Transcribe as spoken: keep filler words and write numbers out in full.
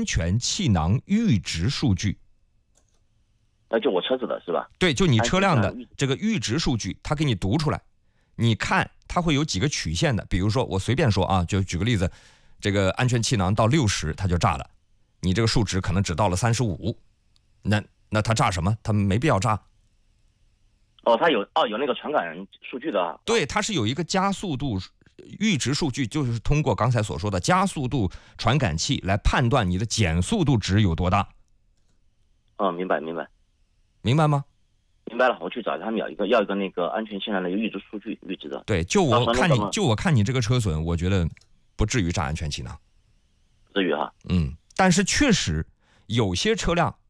安全气囊阈值数据。 那就我车子的是吧？ 对，就你车辆的这个阈值数据，它给你读出来，你看它会有几个曲线的。比如说我随便说啊，就举个例子，这个安全气囊到六十它就炸了，你这个数值可能只到了三十五，那那它炸什么？它没必要炸。 哦，它有哦有那个传感数据的啊。 对，它是有一个加速度阈值数据，就是通过刚才所说的加速度传感器来判断你的减速度值有多大。 哦，明白明白。 明白吗？ 明白了，我去找他们要一个要一个那个安全气囊的一个阈值数据阈值的。 对，就我看你就我看你这个车损，我觉得不至于炸安全气囊， 不至于哈。 嗯，但是确实有些车辆